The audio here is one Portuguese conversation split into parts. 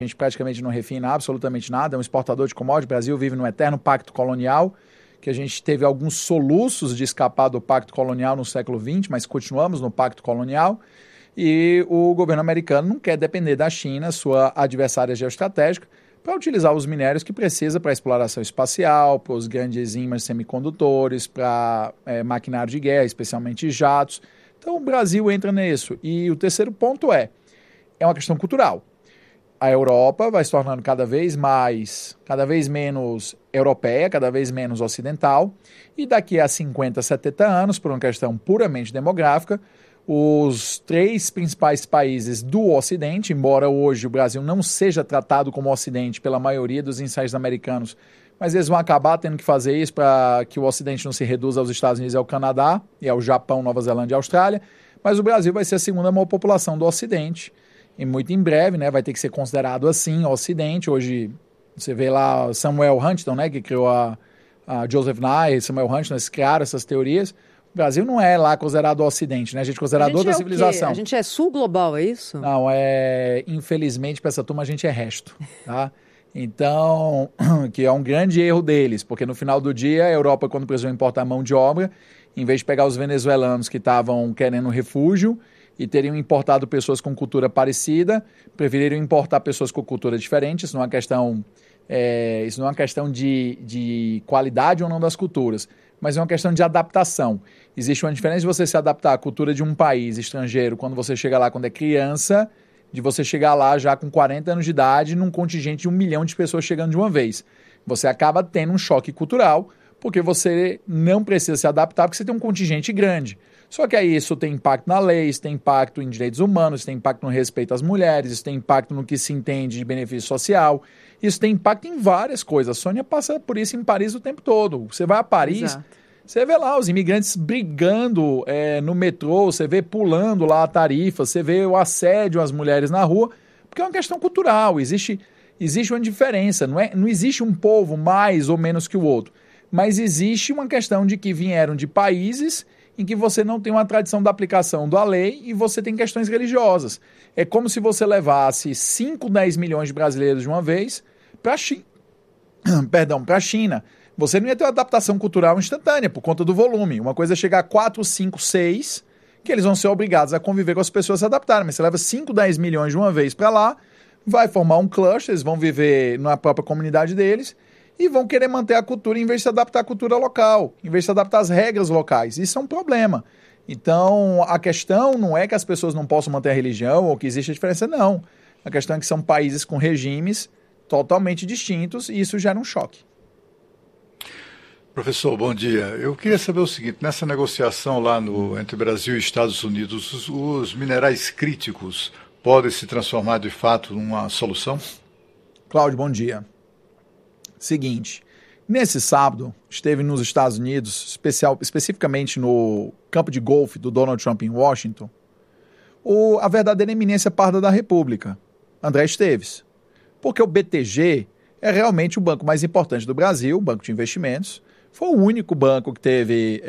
A gente praticamente não refina absolutamente nada, é um exportador de commodities. O Brasil vive num eterno pacto colonial, que a gente teve alguns soluços de escapar do pacto colonial no século XX, mas continuamos no pacto colonial. E o governo americano não quer depender da China, sua adversária geoestratégica, para utilizar os minérios que precisa para a exploração espacial, para os grandes ímãs semicondutores, para maquinário de guerra, especialmente jatos. Então o Brasil entra nisso. E o terceiro ponto é uma questão cultural. A Europa vai se tornando cada vez menos europeia, cada vez menos ocidental, e daqui a 50, 70 anos, por uma questão puramente demográfica, os 3 principais países do Ocidente, embora hoje o Brasil não seja tratado como Ocidente pela maioria dos insiders americanos, mas eles vão acabar tendo que fazer isso para que o Ocidente não se reduza aos Estados Unidos e ao Canadá, e ao Japão, Nova Zelândia e Austrália, mas o Brasil vai ser a segunda maior população do Ocidente, e muito em breve, né, vai ter que ser considerado assim, o Ocidente. Hoje você vê lá Samuel Huntington, né, que criou a Joseph Nye, Samuel Huntington, eles criaram essas teorias. O Brasil não é lá considerado o Ocidente, né, a gente é considerado outra civilização. A gente é sul global, é isso? Não, infelizmente para essa turma a gente é resto, tá? Então, que é um grande erro deles, porque no final do dia a Europa, quando precisou importar mão de obra, em vez de pegar os venezuelanos que estavam querendo refúgio e teriam importado pessoas com cultura parecida, preferiram importar pessoas com cultura diferente. Isso não é uma questão de qualidade ou não das culturas, mas é uma questão de adaptação. Existe uma diferença de você se adaptar à cultura de um país estrangeiro quando você chega lá quando é criança, de você chegar lá já com 40 anos de idade num contingente de 1 milhão de pessoas chegando de uma vez. Você acaba tendo um choque cultural, porque você não precisa se adaptar, porque você tem um contingente grande. Só que aí isso tem impacto na lei, isso tem impacto em direitos humanos, isso tem impacto no respeito às mulheres, isso tem impacto no que se entende de benefício social, isso tem impacto em várias coisas. A Sônia passa por isso em Paris o tempo todo. Você vai a Paris, exato, você vê lá os imigrantes brigando no metrô, você vê pulando lá a tarifa, você vê o assédio às mulheres na rua, porque é uma questão cultural, existe uma diferença, não existe um povo mais ou menos que o outro, mas existe uma questão de que vieram de países em que você não tem uma tradição da aplicação da lei e você tem questões religiosas. É como se você levasse 5, 10 milhões de brasileiros de uma vez para a China. Você não ia ter uma adaptação cultural instantânea por conta do volume. Uma coisa é chegar a 4, 5, 6, que eles vão ser obrigados a conviver com as pessoas se adaptarem. Mas você leva 5, 10 milhões de uma vez para lá, vai formar um cluster, eles vão viver na própria comunidade deles e vão querer manter a cultura em vez de se adaptar à cultura local, em vez de se adaptar às regras locais. Isso é um problema. Então, a questão não é que as pessoas não possam manter a religião ou que existe a diferença, não. A questão é que são países com regimes totalmente distintos e isso gera um choque. Professor, bom dia. Eu queria saber o seguinte, nessa negociação lá entre Brasil e Estados Unidos, os minerais críticos podem se transformar de fato numa solução? Cláudio, bom dia. Seguinte, nesse sábado, esteve nos Estados Unidos, especificamente no campo de golfe do Donald Trump em Washington, a verdadeira eminência parda da República, André Esteves. Porque o BTG é realmente o banco mais importante do Brasil, o banco de investimentos, foi o único banco que teve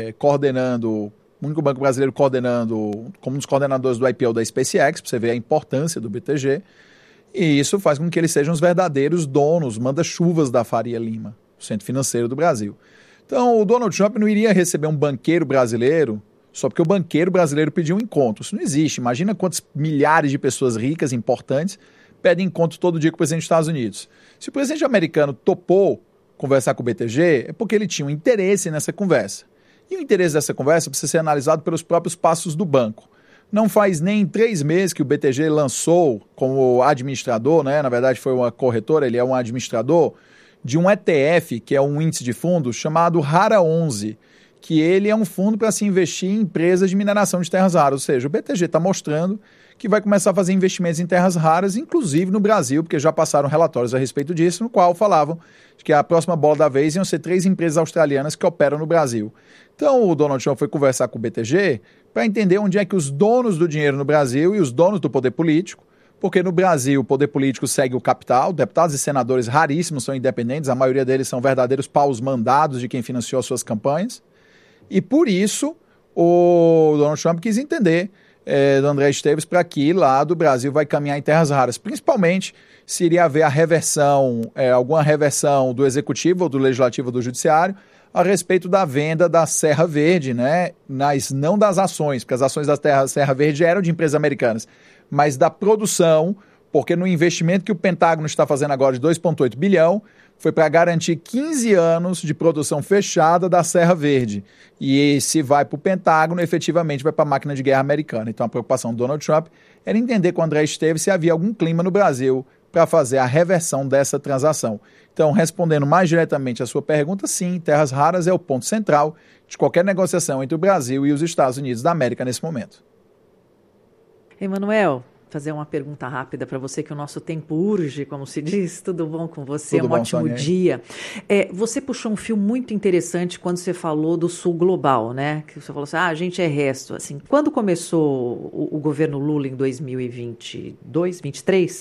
o único banco brasileiro coordenando, como um dos coordenadores do IPO da SpaceX, para você ver a importância do BTG, e isso faz com que eles sejam os verdadeiros donos, manda-chuvas da Faria Lima, o centro financeiro do Brasil. Então, o Donald Trump não iria receber um banqueiro brasileiro só porque o banqueiro brasileiro pediu um encontro. Isso não existe. Imagina quantas milhares de pessoas ricas, importantes, pedem encontro todo dia com o presidente dos Estados Unidos. Se o presidente americano topou conversar com o BTG, é porque ele tinha um interesse nessa conversa. E o interesse dessa conversa precisa ser analisado pelos próprios passos do banco. Não faz nem 3 meses que o BTG lançou como administrador, né? Na verdade foi uma corretora, ele é um administrador de um ETF, que é um índice de fundos chamado Rara 11, que ele é um fundo para se investir em empresas de mineração de terras raras. Ou seja, o BTG está mostrando que vai começar a fazer investimentos em terras raras, inclusive no Brasil, porque já passaram relatórios a respeito disso, no qual falavam que a próxima bola da vez iam ser 3 empresas australianas que operam no Brasil. Então o Donald Trump foi conversar com o BTG para entender onde é que os donos do dinheiro no Brasil e os donos do poder político, porque no Brasil o poder político segue o capital, deputados e senadores raríssimos são independentes, a maioria deles são verdadeiros paus mandados de quem financiou as suas campanhas, e por isso o Donald Trump quis entender do André Esteves para que lá do Brasil vai caminhar em terras raras, principalmente se iria haver a reversão, alguma reversão do Executivo ou do Legislativo ou do Judiciário a respeito da venda da Serra Verde, né? Não das ações, porque as ações da Serra Verde eram de empresas americanas, mas da produção, porque no investimento que o Pentágono está fazendo agora de 2,8 bilhão, foi para garantir 15 anos de produção fechada da Serra Verde. E se vai para o Pentágono, efetivamente vai para a máquina de guerra americana. Então a preocupação do Donald Trump era entender com o André Esteves se havia algum clima no Brasil para fazer a reversão dessa transação. Então, respondendo mais diretamente à sua pergunta, sim, terras raras é o ponto central de qualquer negociação entre o Brasil e os Estados Unidos da América nesse momento. Emanuel, fazer uma pergunta rápida para você, que o nosso tempo urge, como se diz. Tudo bom com você? Tudo bom, ótimo Sônia. Dia. Você puxou um fio muito interessante quando você falou do Sul Global, né? Que você falou assim, a gente é resto. Assim, quando começou o governo Lula em 2022, 2023,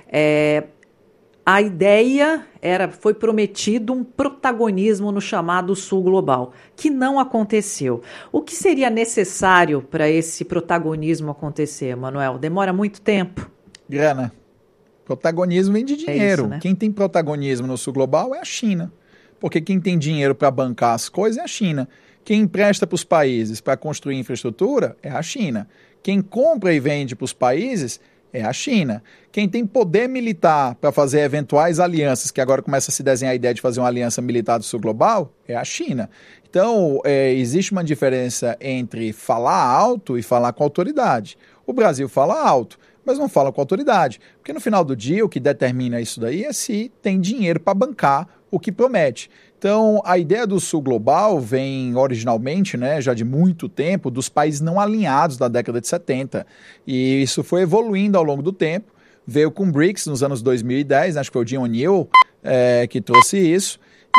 a ideia foi prometido um protagonismo no chamado Sul Global, que não aconteceu. O que seria necessário para esse protagonismo acontecer, Manuel? Demora muito tempo? Grana. Protagonismo vem de dinheiro. Isso, né? Quem tem protagonismo no Sul Global é a China. Porque quem tem dinheiro para bancar as coisas é a China. Quem empresta para os países para construir infraestrutura é a China. Quem compra e vende para os países é a China. Quem tem poder militar para fazer eventuais alianças, que agora começa a se desenhar a ideia de fazer uma aliança militar do Sul Global, é a China. Então, existe uma diferença entre falar alto e falar com autoridade. O Brasil fala alto, mas não fala com autoridade. Porque no final do dia, o que determina isso daí é se tem dinheiro para bancar o que promete. Então, a ideia do Sul Global vem originalmente, né, já de muito tempo, dos países não alinhados da década de 70. E isso foi evoluindo ao longo do tempo. Veio com o BRICS nos anos 2010, acho que foi o Jim O'Neill que trouxe isso.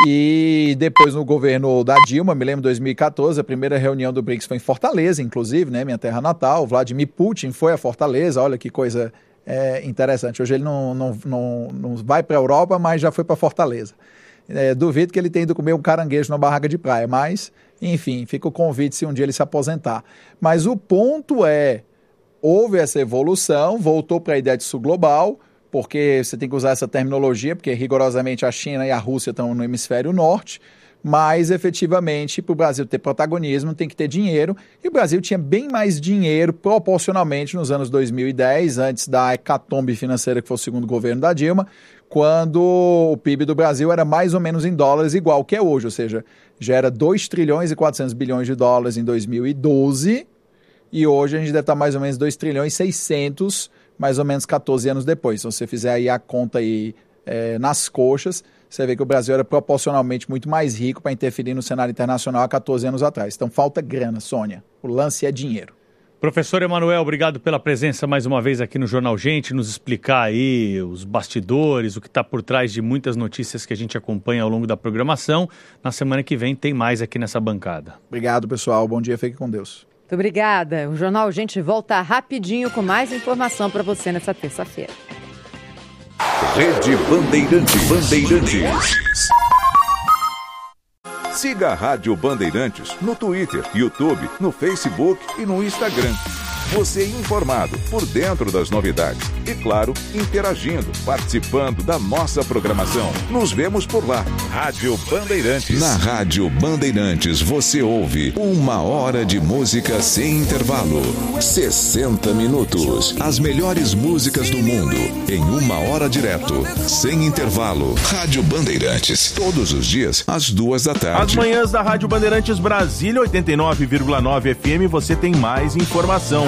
E depois no governo da Dilma, me lembro de 2014, a primeira reunião do BRICS foi em Fortaleza, inclusive, né, minha terra natal. Vladimir Putin foi a Fortaleza, olha que coisa interessante. Hoje ele não vai para a Europa, mas já foi para Fortaleza. Duvido que ele tenha ido comer um caranguejo na barraca de praia, mas, enfim, fica o convite se um dia ele se aposentar. Mas o ponto houve essa evolução, voltou para a ideia de Sul Global, porque você tem que usar essa terminologia, porque rigorosamente a China e a Rússia estão no hemisfério norte, mas efetivamente para o Brasil ter protagonismo tem que ter dinheiro, e o Brasil tinha bem mais dinheiro proporcionalmente nos anos 2010, antes da hecatombe financeira que foi o segundo governo da Dilma, quando o PIB do Brasil era mais ou menos em dólares igual que é hoje, ou seja, já era 2 trilhões e 400 bilhões de dólares em 2012, e hoje a gente deve estar mais ou menos 2 trilhões e 600, mais ou menos 14 anos depois. Então, se você fizer aí a conta aí, nas coxas, você vê que o Brasil era proporcionalmente muito mais rico para interferir no cenário internacional há 14 anos atrás. Então, falta grana, Sônia. O lance é dinheiro. Professor Emanuel, obrigado pela presença mais uma vez aqui no Jornal Gente, nos explicar aí os bastidores, o que está por trás de muitas notícias que a gente acompanha ao longo da programação. Na semana que vem tem mais aqui nessa bancada. Obrigado, pessoal. Bom dia, fique com Deus. Muito obrigada. O Jornal Gente volta rapidinho com mais informação para você nessa terça-feira. Rede Bandeirantes. Siga a Rádio Bandeirantes no Twitter, YouTube, no Facebook e no Instagram. Você informado, por dentro das novidades. E, claro, interagindo, participando da nossa programação. Nos vemos por lá. Rádio Bandeirantes. Na Rádio Bandeirantes você ouve 1 hora de música sem intervalo. 60 minutos. As melhores músicas do mundo em 1 hora direto, sem intervalo. Rádio Bandeirantes. Todos os dias, às 2 da tarde. As manhãs da Rádio Bandeirantes Brasília, 89,9 FM, você tem mais informação.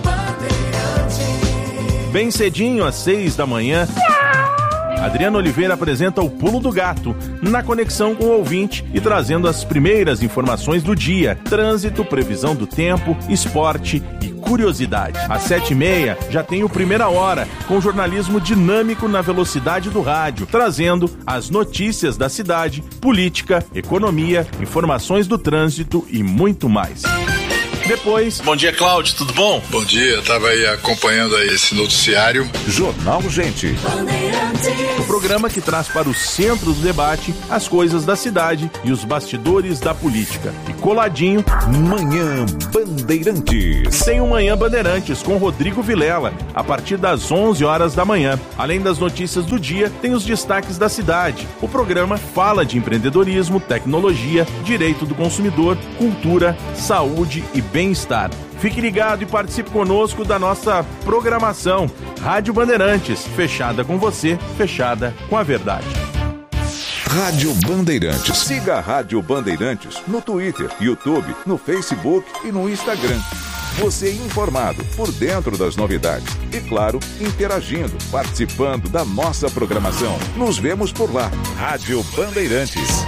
Bem cedinho, às 6 da manhã, Adriana Oliveira apresenta o Pulo do Gato, na conexão com o ouvinte e trazendo as primeiras informações do dia, trânsito, previsão do tempo, esporte e curiosidade. Às 7h30 já tem o Primeira Hora, com jornalismo dinâmico na velocidade do rádio, trazendo as notícias da cidade, política, economia, informações do trânsito e muito mais. Depois... Bom dia, Cláudio, tudo bom? Bom dia, estava aí acompanhando aí esse noticiário. Jornal Gente. O programa que traz para o centro do debate as coisas da cidade e os bastidores da política. E coladinho. Manhã Bandeirantes. Tem o Manhã Bandeirantes com Rodrigo Vilela, a partir das 11 horas da manhã. Além das notícias do dia, tem os destaques da cidade. O programa fala de empreendedorismo, tecnologia, direito do consumidor, cultura, saúde e bem-estar. Fique ligado e participe conosco da nossa programação. Rádio Bandeirantes, fechada com você, fechada com a verdade. Rádio Bandeirantes. Siga a Rádio Bandeirantes no Twitter, YouTube, no Facebook e no Instagram. Você informado, por dentro das novidades. E claro, interagindo, participando da nossa programação. Nos vemos por lá. Rádio Bandeirantes.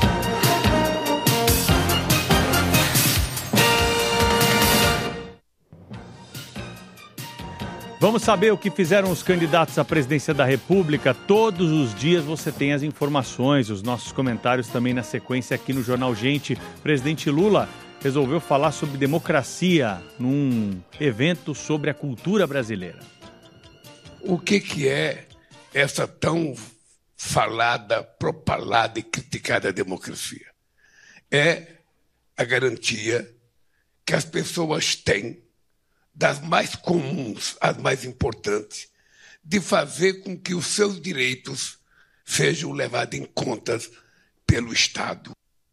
Vamos saber o que fizeram os candidatos à presidência da República. Todos os dias você tem as informações, os nossos comentários também na sequência aqui no Jornal Gente. Presidente Lula resolveu falar sobre democracia num evento sobre a cultura brasileira. O que é essa tão falada, propalada e criticada democracia? É a garantia que as pessoas têm, das mais comuns às mais importantes, de fazer com que os seus direitos sejam levados em conta pelo Estado.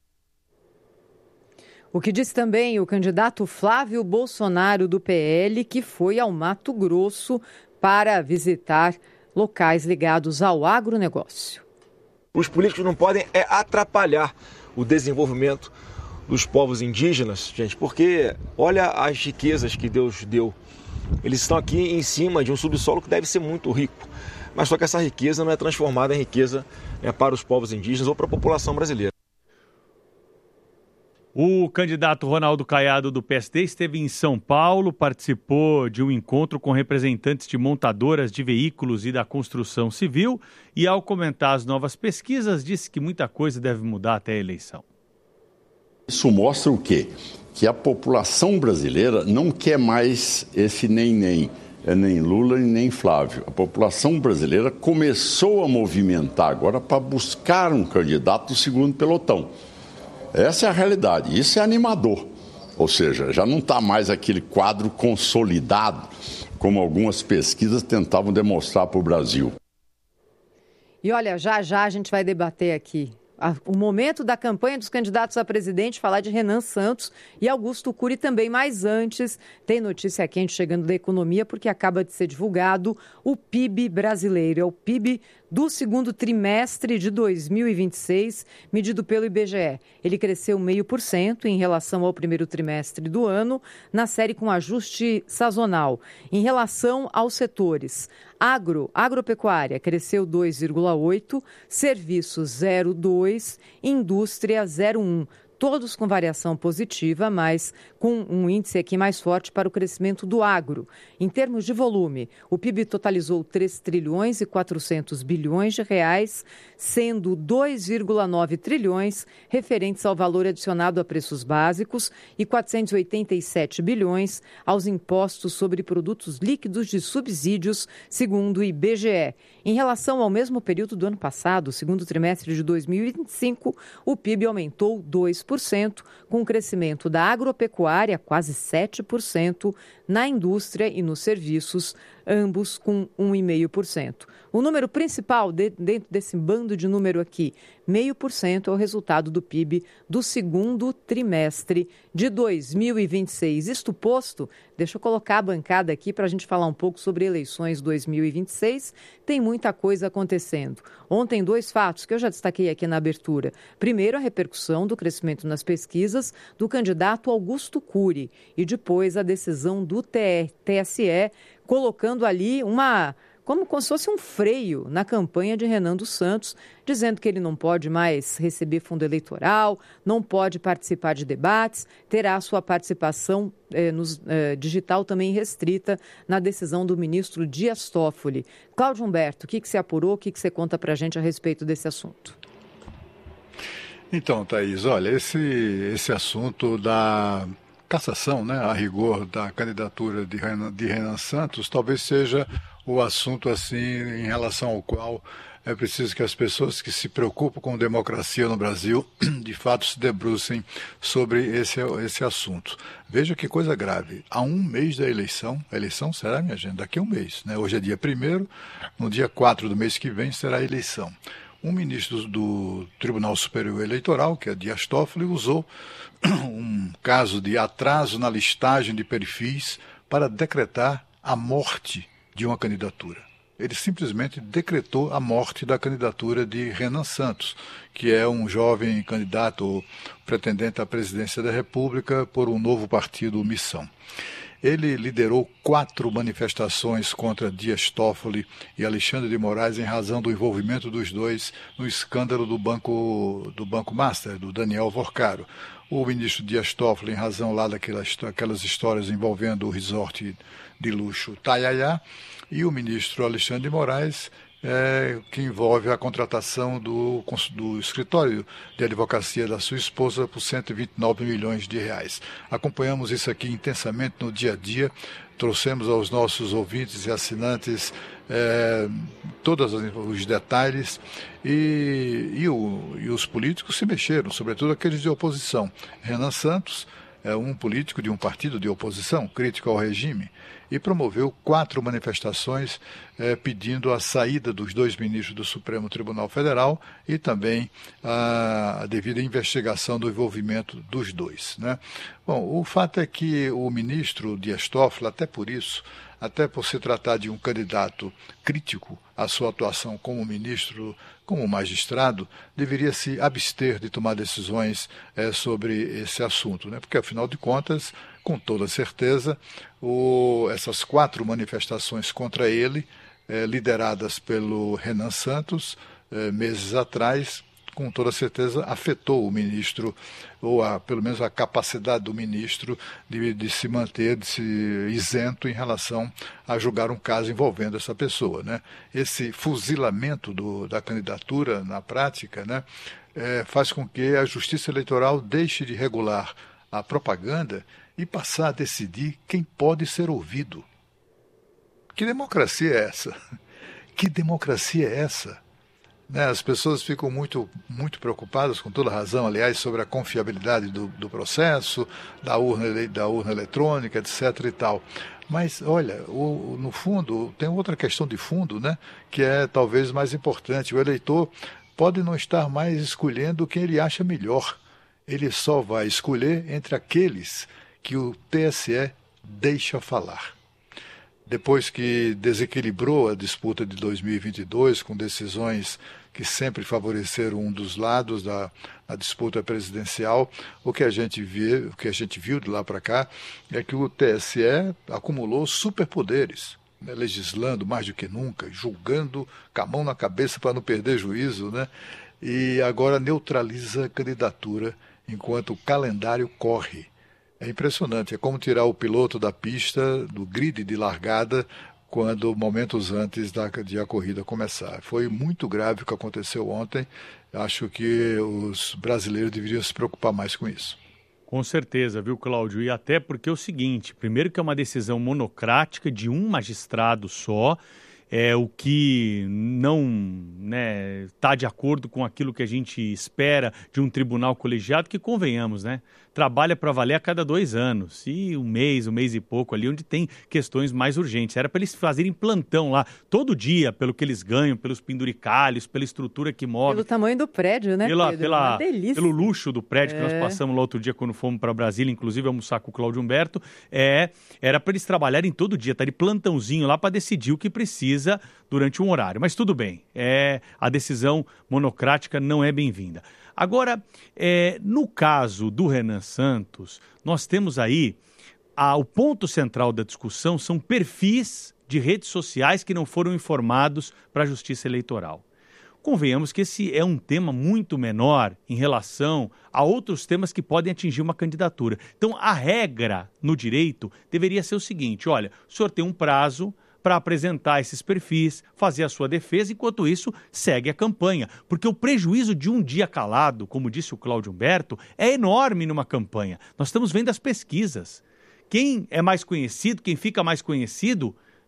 O que disse também o candidato Flávio Bolsonaro do PL, que foi ao Mato Grosso para visitar locais ligados ao agronegócio. Os políticos não podem atrapalhar o desenvolvimento dos povos indígenas, gente, porque olha as riquezas que Deus deu. Eles estão aqui em cima de um subsolo que deve ser muito rico, mas só que essa riqueza não é transformada em riqueza para os povos indígenas ou para a população brasileira. O candidato Ronaldo Caiado do PSD esteve em São Paulo, participou de um encontro com representantes de montadoras de veículos e da construção civil e, ao comentar as novas pesquisas, disse que muita coisa deve mudar até a eleição. Isso mostra o quê? Que a população brasileira não quer mais esse nem Lula e nem Flávio. A população brasileira começou a movimentar agora para buscar um candidato do segundo pelotão. Essa é a realidade, isso é animador. Ou seja, já não está mais aquele quadro consolidado, como algumas pesquisas tentavam demonstrar para o Brasil. E olha, já a gente vai debater aqui o momento da campanha dos candidatos a presidente, falar de Renan Santos e Augusto Cury também, mas antes tem notícia quente chegando da economia, porque acaba de ser divulgado o PIB brasileiro, é o PIB do segundo trimestre de 2026, medido pelo IBGE. Ele cresceu 0,5% em relação ao primeiro trimestre do ano, na série com ajuste sazonal. Em relação aos setores, agropecuária cresceu 2,8%, serviços 0,2%, indústria 0,1%. Todos com variação positiva, mas com um índice aqui mais forte para o crescimento do agro. Em termos de volume, o PIB totalizou 3 trilhões e 400 bilhões de reais, sendo 2,9 trilhões referentes ao valor adicionado a preços básicos e 487 bilhões aos impostos sobre produtos líquidos de subsídios, segundo o IBGE. Em relação ao mesmo período do ano passado, segundo trimestre de 2025, o PIB aumentou 2%, com o crescimento da agropecuária, quase 7%, na indústria e nos serviços, ambos com 1,5%. O número principal dentro desse bando de número aqui, 0,5%, é o resultado do PIB do segundo trimestre de 2026. Isto posto, deixa eu colocar a bancada aqui para a gente falar um pouco sobre eleições 2026. Tem muita coisa acontecendo. Ontem, 2 fatos que eu já destaquei aqui na abertura. Primeiro, a repercussão do crescimento nas pesquisas do candidato Augusto Cury e depois a decisão do TSE, colocando ali como se fosse um freio na campanha de Renan dos Santos, dizendo que ele não pode mais receber fundo eleitoral, não pode participar de debates, terá sua participação digital também restrita na decisão do ministro Dias Toffoli. Cláudio Humberto, o que você apurou, o que você conta para a gente a respeito desse assunto? Então, Thaís, olha, esse assunto da cassação, né, a rigor da candidatura de Renan Santos, talvez seja o assunto assim em relação ao qual é preciso que as pessoas que se preocupam com democracia no Brasil, de fato, se debrucem sobre esse assunto. Veja que coisa grave. Há um mês da eleição, a eleição será, minha gente, daqui a um mês, né? Hoje é dia 1º, no dia 4 do mês que vem será a eleição. Um ministro do Tribunal Superior Eleitoral, que é Dias Toffoli, usou um caso de atraso na listagem de perfis para decretar a morte de uma candidatura. Ele simplesmente decretou a morte da candidatura de Renan Santos, que é um jovem candidato ou pretendente à presidência da República por um novo partido, Missão. Ele liderou 4 manifestações contra Dias Toffoli e Alexandre de Moraes em razão do envolvimento dos dois no escândalo do Banco Master, do Daniel Vorcaro. O ministro Dias Toffoli, em razão lá daquelas histórias envolvendo o resort de luxo Tayaya, e o ministro Alexandre de Moraes, que envolve a contratação do escritório de advocacia da sua esposa por 129 milhões de reais. Acompanhamos isso aqui intensamente no dia a dia, trouxemos aos nossos ouvintes e assinantes todos os detalhes e os políticos se mexeram, sobretudo aqueles de oposição. Renan Santos é um político de um partido de oposição, crítico ao regime, e promoveu 4 manifestações pedindo a saída dos 2 ministros do Supremo Tribunal Federal e também a devida investigação do envolvimento dos 2. Né? Bom, o fato é que o ministro Dias Toffoli, até por se tratar de um candidato crítico à sua atuação como ministro, como magistrado, deveria se abster de tomar decisões sobre esse assunto, né? Porque, afinal de contas, com toda certeza, essas 4 manifestações contra ele, lideradas pelo Renan Santos, meses atrás, com toda certeza afetou o ministro, ou pelo menos a capacidade do ministro de se manter isento em relação a julgar um caso envolvendo essa pessoa. Né? Esse fuzilamento da candidatura, na prática, né, faz com que a Justiça Eleitoral deixe de regular a propaganda e passar a decidir quem pode ser ouvido. Que democracia é essa? Que democracia é essa? Né, as pessoas ficam muito, muito preocupadas, com toda razão, aliás, sobre a confiabilidade do processo, da urna eletrônica, etc. e tal. Mas, olha, no fundo, tem outra questão de fundo, né, que é talvez mais importante. O eleitor pode não estar mais escolhendo quem ele acha melhor. Ele só vai escolher entre aqueles que o TSE deixa falar. Depois que desequilibrou a disputa de 2022, com decisões que sempre favoreceram um dos lados da disputa presidencial, o que a gente viu de lá para cá é que o TSE acumulou superpoderes, né, legislando mais do que nunca, julgando com a mão na cabeça para não perder juízo, né, e agora neutraliza a candidatura enquanto o calendário corre. É impressionante, é como tirar o piloto da pista, do grid de largada, quando momentos antes de a corrida começar. Foi muito grave o que aconteceu ontem. Acho que os brasileiros deveriam se preocupar mais com isso. Com certeza, viu, Cláudio? E até porque é o seguinte, primeiro que é uma decisão monocrática de um magistrado só, o que não está de acordo com aquilo que a gente espera de um tribunal colegiado, que convenhamos, né? Trabalha para valer a cada 2 anos, e um mês e pouco ali, onde tem questões mais urgentes. Era para eles fazerem plantão lá, todo dia, pelo que eles ganham, pelos penduricalhos, pela estrutura que move. Pelo tamanho do prédio, né, Pedro? Uma delícia. Pelo luxo do prédio que nós passamos lá outro dia, quando fomos para Brasília, inclusive almoçar com o Cláudio Humberto, era para eles trabalharem todo dia, tá de plantãozinho lá para decidir o que precisa durante um horário. Mas tudo bem, a decisão monocrática não é bem-vinda. Agora, no caso do Renan Santos, nós temos aí, o ponto central da discussão são perfis de redes sociais que não foram informados para a Justiça Eleitoral. Convenhamos que esse é um tema muito menor em relação a outros temas que podem atingir uma candidatura. Então, a regra no direito deveria ser o seguinte: olha, o senhor tem um prazo para apresentar esses perfis, fazer a sua defesa, enquanto isso segue a campanha. Porque o prejuízo de um dia calado, como disse o Cláudio Humberto, é enorme numa campanha. Nós estamos vendo as pesquisas. Quem é mais conhecido, quem fica mais conhecido,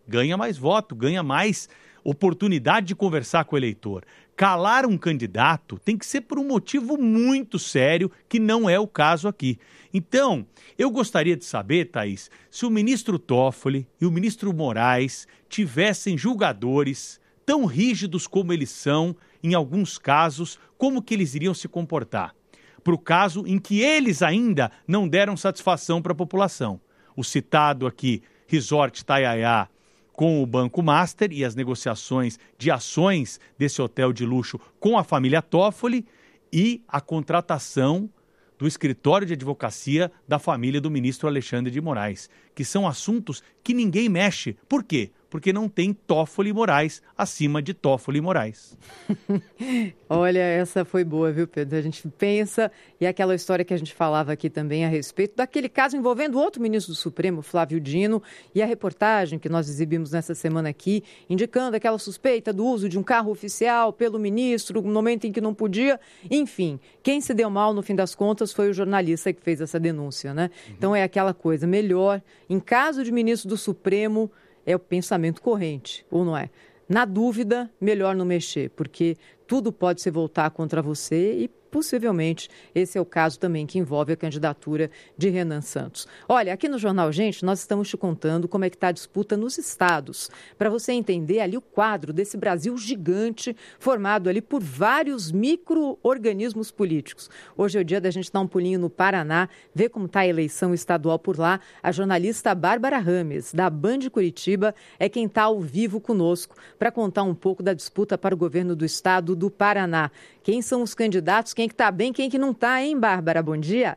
ganha mais voto, ganha mais oportunidade de conversar com o eleitor. Calar um candidato tem que ser por um motivo muito sério, que não é o caso aqui. Então, eu gostaria de saber, Thaís, se o ministro Toffoli e o ministro Moraes tivessem julgadores tão rígidos como eles são, em alguns casos, como que eles iriam se comportar? Para o caso em que eles ainda não deram satisfação para a população. O citado aqui, Resort Taiaiá, com o Banco Master e as negociações de ações desse hotel de luxo com a família Toffoli e a contratação do escritório de advocacia da família do ministro Alexandre de Moraes, que são assuntos que ninguém mexe. Por quê? Porque não tem Toffoli e Moraes acima de Toffoli e Moraes. Olha, essa foi boa, viu, Pedro? A gente pensa, e aquela história que a gente falava aqui também a respeito daquele caso envolvendo outro ministro do Supremo, Flávio Dino, e a reportagem que nós exibimos nessa semana aqui, indicando aquela suspeita do uso de um carro oficial pelo ministro, no momento em que não podia. Enfim, quem se deu mal, no fim das contas, foi o jornalista que fez essa denúncia, né? Então é aquela coisa, melhor, em caso de ministro do Supremo, é o pensamento corrente, ou não é? Na dúvida, melhor não mexer, porque tudo pode se voltar contra você e possivelmente esse é o caso também que envolve a candidatura de Renan Santos. Olha, aqui no Jornal Gente, nós estamos te contando como é que está a disputa nos estados, para você entender ali o quadro desse Brasil gigante formado ali por vários micro-organismos políticos. Hoje é o dia da gente dar um pulinho no Paraná, ver como está a eleição estadual por lá. A jornalista Bárbara Rames, da Band Curitiba, é quem está ao vivo conosco para contar um pouco da disputa para o governo do estado do Paraná. Quem são os candidatos, quem que está bem, quem que não está, hein, Bárbara? Bom dia.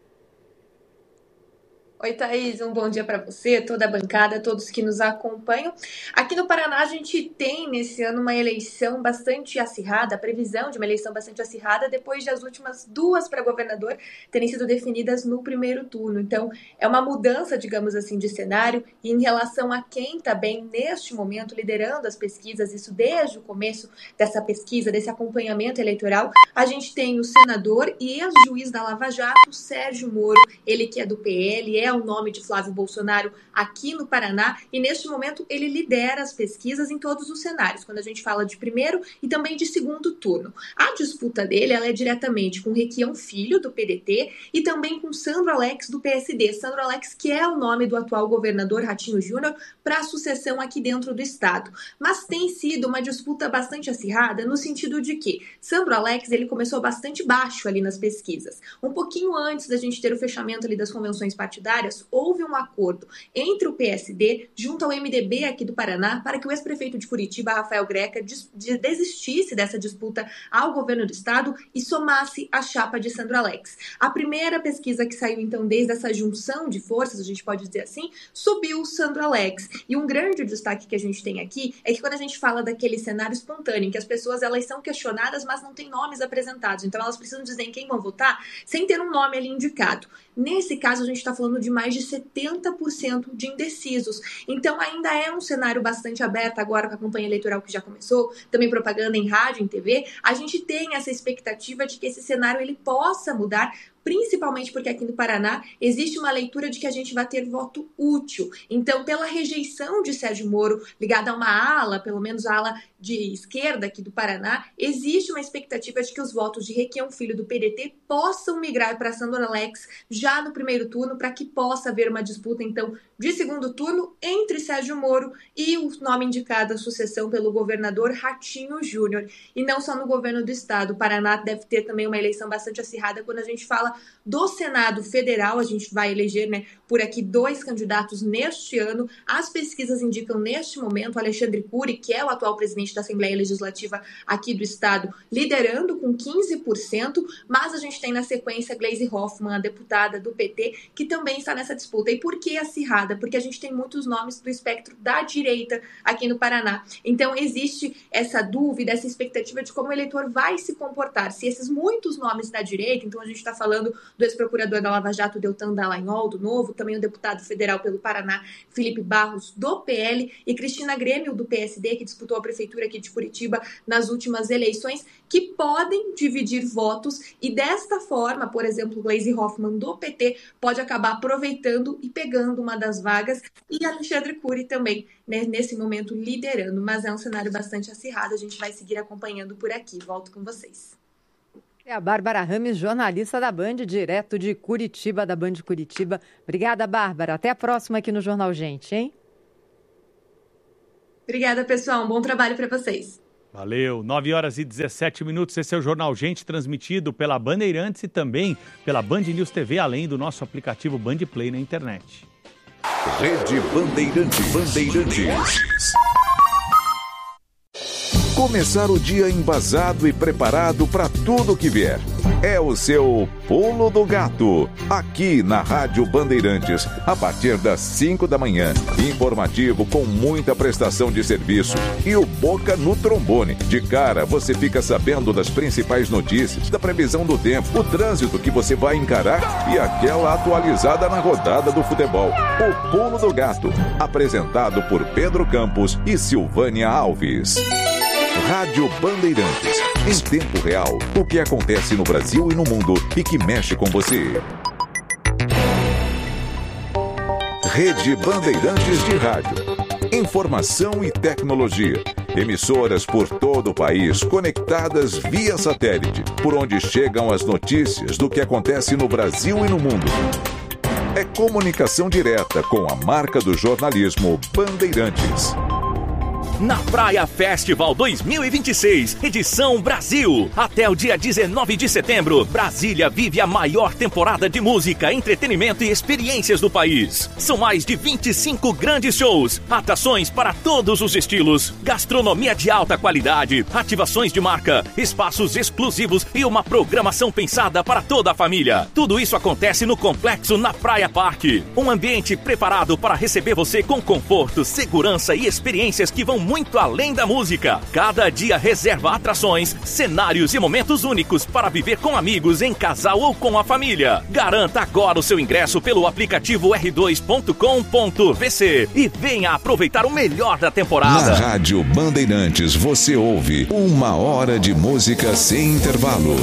Oi, Thaís, um bom dia para você, toda a bancada, todos que nos acompanham. Aqui no Paraná, a gente tem, nesse ano, uma eleição bastante acirrada, a previsão de uma eleição bastante acirrada, depois de as últimas duas para governador terem sido definidas no primeiro turno. Então, é uma mudança, digamos assim, de cenário. E em relação a quem está bem, neste momento, liderando as pesquisas, isso desde o começo dessa pesquisa, desse acompanhamento eleitoral, a gente tem o senador e ex-juiz da Lava Jato, Sérgio Moro, ele que é do PL, é o nome de Flávio Bolsonaro aqui no Paraná, e neste momento ele lidera as pesquisas em todos os cenários, quando a gente fala de primeiro e também de segundo turno. A disputa dele ela é diretamente com Requião Filho, do PDT, e também com Sandro Alex, do PSD. Sandro Alex, que é o nome do atual governador Ratinho Júnior para a sucessão aqui dentro do estado. Mas tem sido uma disputa bastante acirrada no sentido de que Sandro Alex ele começou bastante baixo ali nas pesquisas. Um pouquinho antes da gente ter o fechamento ali das convenções partidárias, houve um acordo entre o PSD junto ao MDB aqui do Paraná para que o ex-prefeito de Curitiba, Rafael Greca, desistisse dessa disputa ao governo do estado e somasse a chapa de Sandro Alex. A primeira pesquisa que saiu, então, desde essa junção de forças, a gente pode dizer assim, subiu o Sandro Alex. E um grande destaque que a gente tem aqui é que quando a gente fala daquele cenário espontâneo, em que as pessoas elas são questionadas, mas não têm nomes apresentados, então elas precisam dizer em quem vão votar sem ter um nome ali indicado. Nesse caso, a gente está falando de mais de 70% de indecisos. Então, ainda é um cenário bastante aberto agora com a campanha eleitoral que já começou, também propaganda em rádio, em TV. A gente tem essa expectativa de que esse cenário ele possa mudar, principalmente porque aqui no Paraná existe uma leitura de que a gente vai ter voto útil. Então, pela rejeição de Sérgio Moro, ligada a uma ala, pelo menos a ala de esquerda aqui do Paraná, existe uma expectativa de que os votos de Requião Filho do PDT possam migrar para Sandro Alex já no primeiro turno, para que possa haver uma disputa, então, de segundo turno entre Sérgio Moro e o nome indicado à sucessão pelo governador Ratinho Júnior. E não só no governo do estado, o Paraná deve ter também uma eleição bastante acirrada quando a gente fala do Senado Federal. A gente vai eleger, por aqui 2 candidatos neste ano. As pesquisas indicam neste momento Alexandre Cury, que é o atual presidente da Assembleia Legislativa aqui do estado, liderando com 15%, mas a gente tem na sequência Gleisi Hoffmann, a deputada do PT, que também está nessa disputa. E por que acirrada? Porque a gente tem muitos nomes do espectro da direita aqui no Paraná. Então existe essa dúvida, essa expectativa de como o eleitor vai se comportar. Se esses muitos nomes da direita, então a gente está falando falando do ex-procurador da Lava Jato, Deltan Dallagnol, do Novo, também o deputado federal pelo Paraná, Felipe Barros, do PL, e Cristina Grêmio, do PSD, que disputou a prefeitura aqui de Curitiba nas últimas eleições, que podem dividir votos e desta forma, por exemplo, Gleisi Hoffmann, do PT, pode acabar aproveitando e pegando uma das vagas, e Alexandre Cury também, né, nesse momento liderando, mas é um cenário bastante acirrado, a gente vai seguir acompanhando por aqui. Volto com vocês. É a Bárbara Rames, jornalista da Band, direto de Curitiba, da Band Curitiba. Obrigada, Bárbara. Até a próxima aqui no Jornal Gente, hein? Obrigada, pessoal. Um bom trabalho para vocês. Valeu. 9h17. Esse é o Jornal Gente, transmitido pela Bandeirantes e também pela Band News TV, além do nosso aplicativo Band Play na internet. Rede Bandeirantes. Começar o dia embasado e preparado para tudo que vier. É o seu Pulo do Gato, aqui na Rádio Bandeirantes, a partir das 5 da manhã. Informativo com muita prestação de serviço e o Boca no trombone. De cara, você fica sabendo das principais notícias, da previsão do tempo, o trânsito que você vai encarar e aquela atualizada na rodada do futebol. O Pulo do Gato, apresentado por Pedro Campos e Silvânia Alves. Rádio Bandeirantes. Em tempo real, o que acontece no Brasil e no mundo e que mexe com você. Rede Bandeirantes de Rádio. Informação e tecnologia. Emissoras por todo o país, conectadas via satélite, por onde chegam as notícias do que acontece no Brasil e no mundo. É comunicação direta com a marca do jornalismo Bandeirantes. Na Praia Festival 2026, edição Brasil. Até o dia 19 de setembro, Brasília vive a maior temporada de música, entretenimento e experiências do país. São mais de 25 grandes shows, atrações para todos os estilos, gastronomia de alta qualidade, ativações de marca, espaços exclusivos e uma programação pensada para toda a família. Tudo isso acontece no Complexo na Praia Parque. Um ambiente preparado para receber você com conforto, segurança e experiências que vão muito além da música. Cada dia reserva atrações, cenários e momentos únicos para viver com amigos, em casal ou com a família. Garanta agora o seu ingresso pelo aplicativo r2.com.vc e venha aproveitar o melhor da temporada. Na Rádio Bandeirantes você ouve 1 hora de música sem intervalo.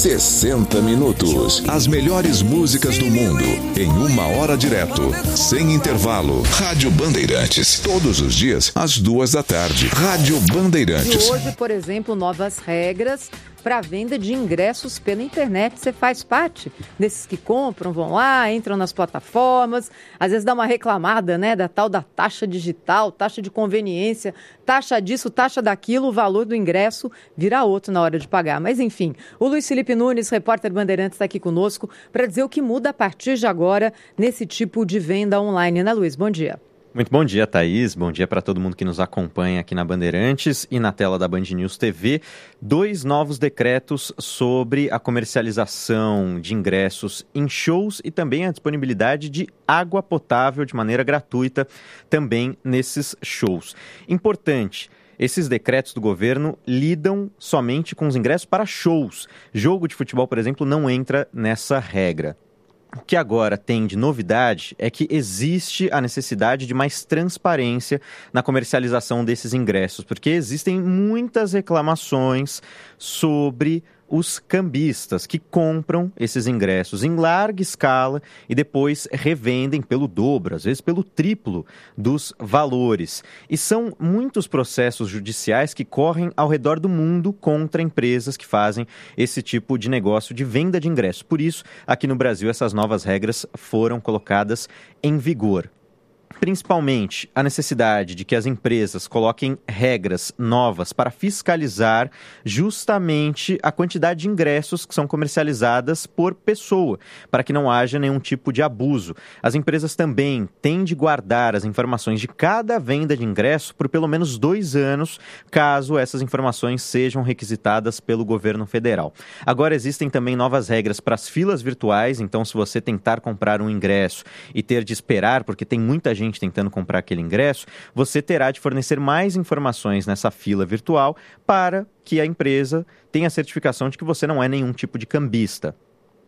60 minutos. As melhores músicas do mundo em 1 hora direto, sem intervalo. Rádio Bandeirantes. Todos os dias, às 2 da tarde. Rádio Bandeirantes. E hoje, por exemplo, novas regras para a venda de ingressos pela internet. Você faz parte desses que compram, vão lá, entram nas plataformas, às vezes dá uma reclamada, né, da tal da taxa digital, taxa de conveniência, taxa disso, taxa daquilo, o valor do ingresso vira outro na hora de pagar. Mas enfim, o Luiz Felipe Nunes, repórter Bandeirantes, está aqui conosco para dizer o que muda a partir de agora nesse tipo de venda online, né, Luiz? Bom dia. Muito bom dia, Thaís. Bom dia para todo mundo que nos acompanha aqui na Bandeirantes e na tela da Band News TV. 2 novos decretos sobre a comercialização de ingressos em shows e também a disponibilidade de água potável de maneira gratuita também nesses shows. Importante. Esses decretos do governo lidam somente com os ingressos para shows. Jogo de futebol, por exemplo, não entra nessa regra. O que agora tem de novidade é que existe a necessidade de mais transparência na comercialização desses ingressos, porque existem muitas reclamações sobre os cambistas que compram esses ingressos em larga escala e depois revendem pelo dobro, às vezes pelo triplo dos valores. E são muitos processos judiciais que correm ao redor do mundo contra empresas que fazem esse tipo de negócio de venda de ingressos. Por isso, aqui no Brasil, essas novas regras foram colocadas em vigor. Principalmente a necessidade de que as empresas coloquem regras novas para fiscalizar justamente a quantidade de ingressos que são comercializadas por pessoa, para que não haja nenhum tipo de abuso. As empresas também têm de guardar as informações de cada venda de ingresso por pelo menos 2 anos, caso essas informações sejam requisitadas pelo governo federal. Agora existem também novas regras para as filas virtuais, então se você tentar comprar um ingresso e ter de esperar, porque tem muita gente tentando comprar aquele ingresso, você terá de fornecer mais informações nessa fila virtual para que a empresa tenha a certificação de que você não é nenhum tipo de cambista.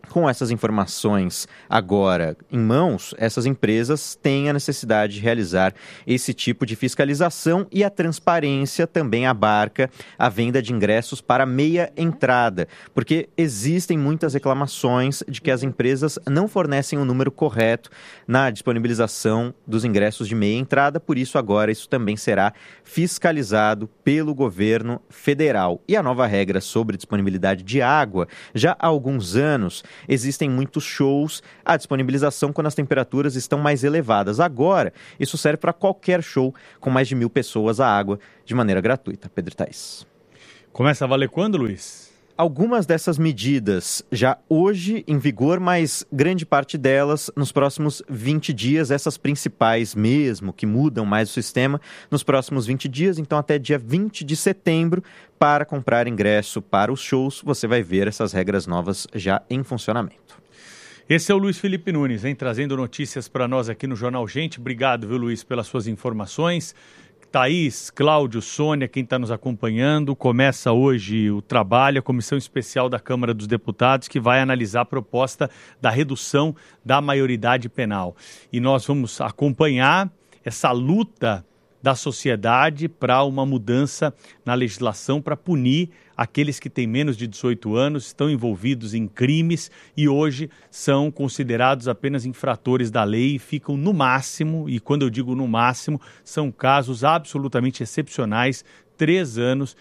Com essas informações agora em mãos, essas empresas têm a necessidade de realizar esse tipo de fiscalização e a transparência também abarca a venda de ingressos para meia entrada, porque existem muitas reclamações de que as empresas não fornecem o número correto na disponibilização dos ingressos de meia entrada, por isso agora isso também será fiscalizado pelo governo federal. E a nova regra sobre disponibilidade de água, já há alguns anos, existem muitos shows, a disponibilização quando as temperaturas estão mais elevadas. Agora, isso serve para qualquer show com mais de 1.000 pessoas, a água de maneira gratuita. Pedro e Thaís. Começa a valer quando, Luiz? Algumas dessas medidas já hoje em vigor, mas grande parte delas nos próximos 20 dias, essas principais mesmo, que mudam mais o sistema, nos próximos 20 dias, então até dia 20 de setembro, para comprar ingresso para os shows, você vai ver essas regras novas já em funcionamento. Esse é o Luiz Felipe Nunes, trazendo notícias para nós aqui no Jornal Gente. Obrigado, viu, Luiz, pelas suas informações. Thaís, Cláudio, Sônia, quem está nos acompanhando, começa hoje o trabalho, a Comissão Especial da Câmara dos Deputados, que vai analisar a proposta da redução da maioridade penal. E nós vamos acompanhar essa luta da sociedade para uma mudança na legislação para punir aqueles que têm menos de 18 anos, estão envolvidos em crimes e hoje são considerados apenas infratores da lei e ficam no máximo, e quando eu digo no máximo, são casos absolutamente excepcionais, 3 anos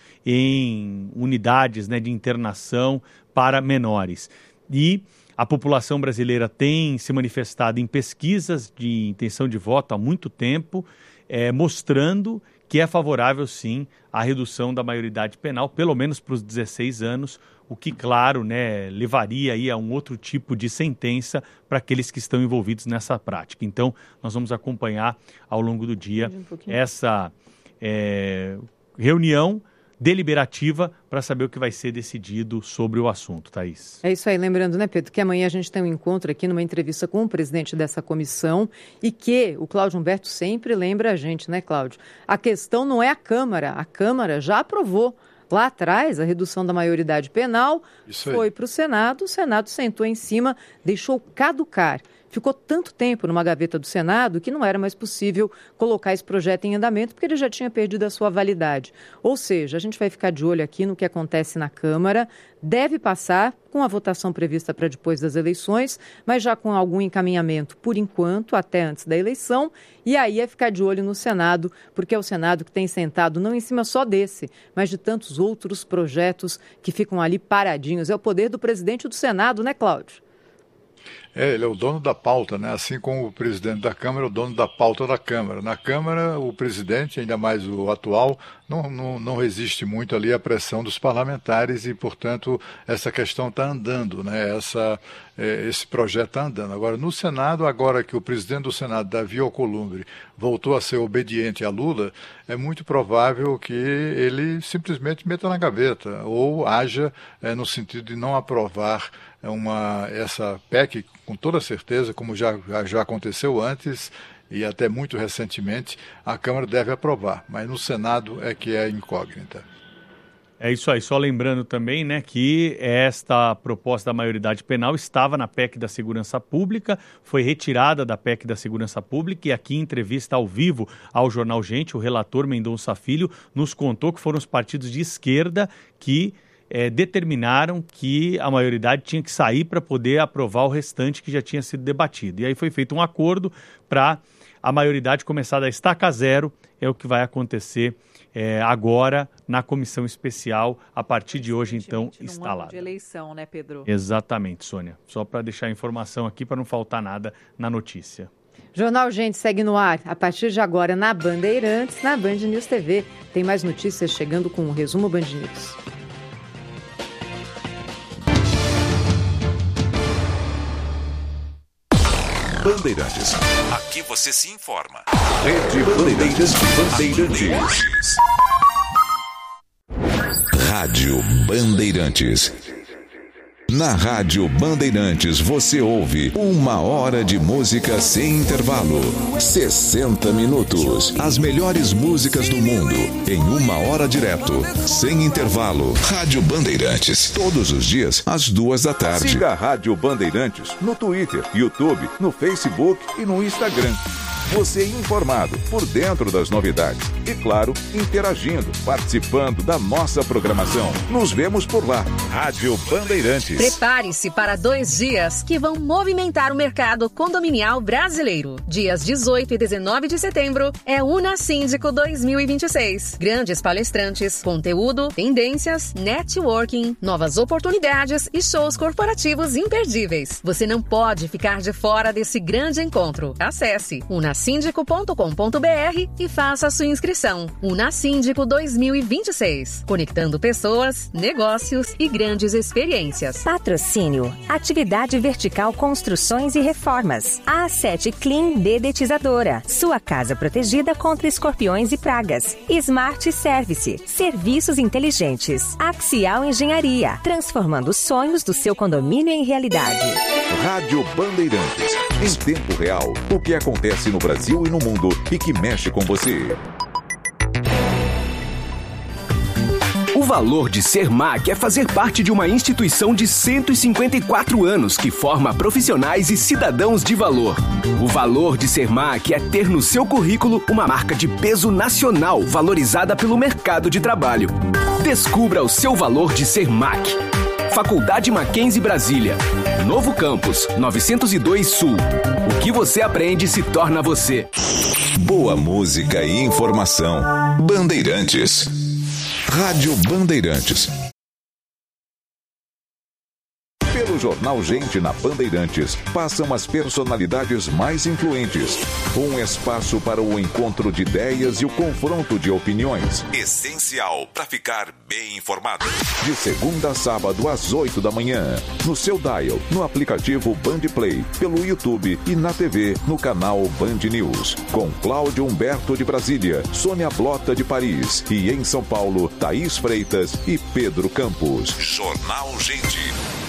em unidades, de internação para menores. E a população brasileira tem se manifestado em pesquisas de intenção de voto há muito tempo, mostrando que é favorável, sim, à redução da maioridade penal, pelo menos para os 16 anos, o que, claro, levaria aí a um outro tipo de sentença para aqueles que estão envolvidos nessa prática. Então, nós vamos acompanhar ao longo do dia essa reunião deliberativa para saber o que vai ser decidido sobre o assunto, Thaís. É isso aí, lembrando, Pedro, que amanhã a gente tem um encontro aqui numa entrevista com o presidente dessa comissão e que o Cláudio Humberto sempre lembra a gente, Cláudio? A questão não é a Câmara já aprovou lá atrás a redução da maioridade penal, foi para o Senado sentou em cima, deixou caducar. Ficou tanto tempo numa gaveta do Senado que não era mais possível colocar esse projeto em andamento porque ele já tinha perdido a sua validade. Ou seja, a gente vai ficar de olho aqui no que acontece na Câmara, deve passar com a votação prevista para depois das eleições, mas já com algum encaminhamento por enquanto, até antes da eleição, e aí é ficar de olho no Senado, porque é o Senado que tem sentado não em cima só desse, mas de tantos outros projetos que ficam ali paradinhos. É o poder do presidente do Senado, Cláudio? Ele é o dono da pauta, assim como o presidente da Câmara é o dono da pauta da Câmara. Na Câmara, o presidente, ainda mais o atual, não resiste muito ali à pressão dos parlamentares e, portanto, essa questão está andando, esse projeto está andando. Agora, no Senado, agora que o presidente do Senado, Davi Alcolumbre, voltou a ser obediente a Lula, é muito provável que ele simplesmente meta na gaveta ou haja no sentido de não aprovar essa PEC, com toda certeza, como já aconteceu antes e até muito recentemente, a Câmara deve aprovar, mas no Senado é que é incógnita. É isso aí, só lembrando também que esta proposta da maioridade penal estava na PEC da Segurança Pública, foi retirada da PEC da Segurança Pública e aqui em entrevista ao vivo ao Jornal Gente, o relator Mendonça Filho nos contou que foram os partidos de esquerda que determinaram que a maioridade tinha que sair para poder aprovar o restante que já tinha sido debatido. E aí foi feito um acordo para a maioridade começar a dar estaca zero, é o que vai acontecer agora na comissão especial, a partir de hoje, então, instalada. Ano de eleição, Pedro? Exatamente, Sônia. Só para deixar a informação aqui, para não faltar nada na notícia. Jornal Gente segue no ar a partir de agora na Bandeirantes, na Band News TV. Tem mais notícias chegando com o Resumo Band News. Bandeirantes. Aqui você se informa. Rede Bandeirantes. Rádio Bandeirantes. Na Rádio Bandeirantes você ouve 1 hora de música sem intervalo. 60 minutos. As melhores músicas do mundo em 1 hora direto, sem intervalo. Rádio Bandeirantes. Todos os dias, às 14h. Siga a Rádio Bandeirantes no Twitter, YouTube, no Facebook e no Instagram. Você informado, por dentro das novidades. E, claro, interagindo, participando da nossa programação. Nos vemos por lá. Rádio Bandeirantes. Prepare-se para 2 dias que vão movimentar o mercado condominial brasileiro. Dias 18 e 19 de setembro é Unasíndico 2026. Grandes palestrantes, conteúdo, tendências, networking, novas oportunidades e shows corporativos imperdíveis. Você não pode ficar de fora desse grande encontro. Acesse unasíndico.com.br e faça a sua inscrição. Unasíndico 2026. Conectando pessoas, negócios e grandes experiências. Patrocínio. Atividade Vertical Construções e Reformas. A7 Clean Dedetizadora. Sua casa protegida contra escorpiões e pragas. Smart Service. Serviços inteligentes. Axial Engenharia. Transformando os sonhos do seu condomínio em realidade. Rádio Bandeirantes. Em tempo real, o que acontece no Brasil e no mundo e que mexe com você. O valor de ser MAC é fazer parte de uma instituição de 154 anos que forma profissionais e cidadãos de valor. O valor de ser MAC é ter no seu currículo uma marca de peso nacional valorizada pelo mercado de trabalho. Descubra o seu valor de ser MAC. Faculdade Mackenzie Brasília. Novo Campus, 902 Sul. O que você aprende se torna você. Boa música e informação. Bandeirantes. Rádio Bandeirantes. Pelo Jornal Gente na Bandeirantes, passam as personalidades mais influentes. Um espaço para o encontro de ideias e o confronto de opiniões. Essencial para ficar bem informado. De segunda a sábado às 8 da manhã. No seu dial, no aplicativo Bandplay, pelo YouTube e na TV, no canal Band News. Com Cláudio Humberto de Brasília, Sônia Blota de Paris e em São Paulo, Thaís Freitas e Pedro Campos. Jornal Gente.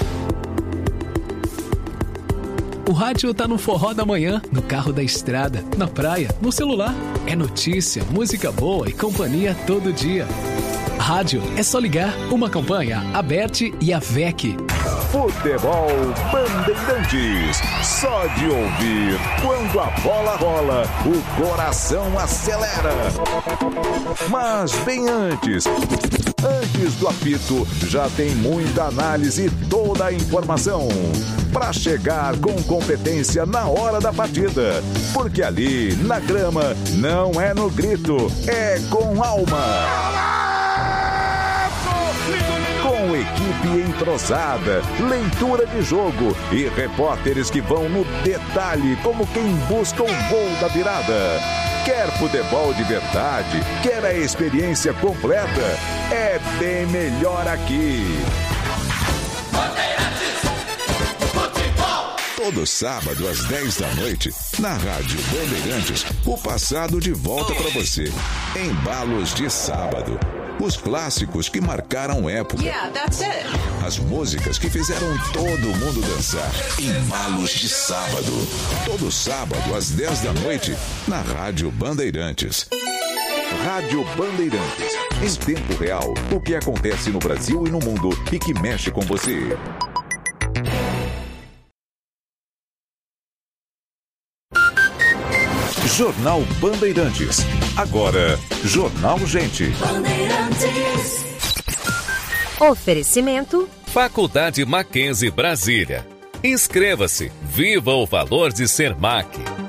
O rádio tá no forró da manhã, no carro da estrada, na praia, no celular. É notícia, música boa e companhia todo dia. Rádio é só ligar, uma campanha, a Bert e a VEC. Futebol Bandeirantes. Só de ouvir, quando a bola rola, o coração acelera. Mas bem antes do apito, já tem muita análise e toda a informação para chegar com competência na hora da partida. Porque ali, na grama, não é no grito, é com alma. Com equipe entrosada, leitura de jogo e repórteres que vão no detalhe como quem busca o gol da virada. Quer futebol de verdade? Quer a experiência completa? É bem melhor aqui. Todo sábado às 10 da noite, na Rádio Bandeirantes, o passado de volta para você. Embalos de sábado. Os clássicos que marcaram época. Yeah, that's it. As músicas que fizeram todo mundo dançar. Embalos de sábado. Todo sábado às 10 da noite, na Rádio Bandeirantes. Rádio Bandeirantes. Em tempo real, o que acontece no Brasil e no mundo e que mexe com você. Jornal Bandeirantes. Agora, Jornal Gente. Bandeirantes. Oferecimento. Faculdade Mackenzie Brasília. Inscreva-se. Viva o valor de ser MAC.